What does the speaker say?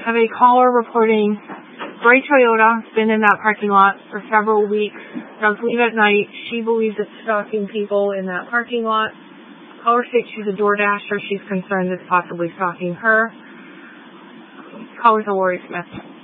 have a caller reporting gray Toyota has been in that parking lot for several weeks. Does leave at night. She believes it's stalking people in that parking lot. Caller states she's a door dasher. She's concerned it's possibly stalking her. Caller's Lori Smith.